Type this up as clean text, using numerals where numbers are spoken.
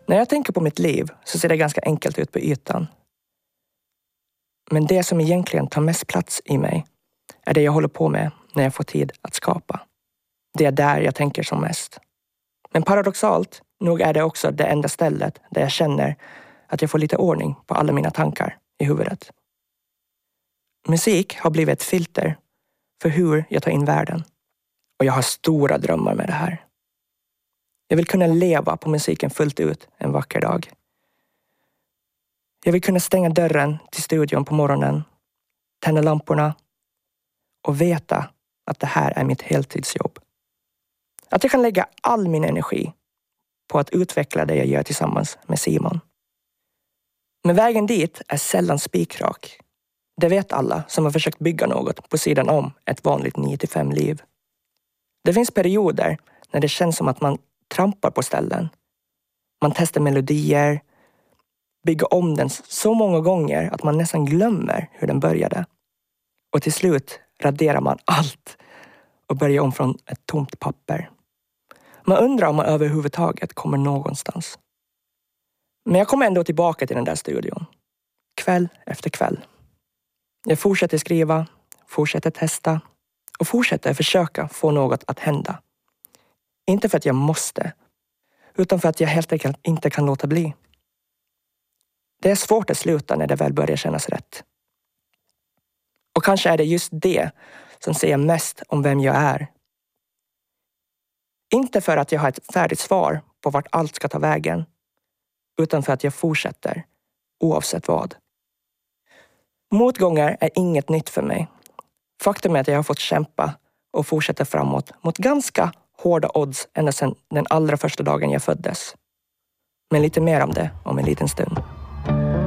När jag tänker på mitt liv så ser det ganska enkelt ut på ytan. Men det som egentligen tar mest plats i mig är det jag håller på med när jag får tid att skapa. Det är där jag tänker som mest. Men paradoxalt nog är det också det enda stället där jag känner att jag får lite ordning på alla mina tankar i huvudet. Musik har blivit ett filter för hur jag tar in världen. Och jag har stora drömmar med det här. Jag vill kunna leva på musiken fullt ut en vacker dag. Jag vill kunna stänga dörren till studion på morgonen, tända lamporna och veta att det här är mitt heltidsjobb. Att jag kan lägga all min energi på att utveckla det jag gör tillsammans med Simon. Men vägen dit är sällan spikrak. Det vet alla som har försökt bygga något på sidan om ett vanligt 9-5-liv. Det finns perioder när det känns som att man trampar på ställen. Man testar melodier, bygger om den så många gånger att man nästan glömmer hur den började. Och till slut raderar man allt och börjar om från ett tomt papper. Man undrar om man överhuvudtaget kommer någonstans. Men jag kommer ändå tillbaka till den där studion. Kväll efter kväll. Jag fortsätter skriva, fortsätter testa och fortsätter försöka få något att hända. Inte för att jag måste, utan för att jag helt enkelt inte kan låta bli. Det är svårt att sluta när det väl börjar kännas rätt. Och kanske är det just det som säger mest om vem jag är. Inte för att jag har ett färdigt svar på vart allt ska ta vägen, utan för att jag fortsätter oavsett vad. Motgångar är inget nytt för mig. Faktum är att jag har fått kämpa och fortsätta framåt mot ganska hårda odds ända sedan den allra första dagen jag föddes. Men lite mer om det om en liten stund.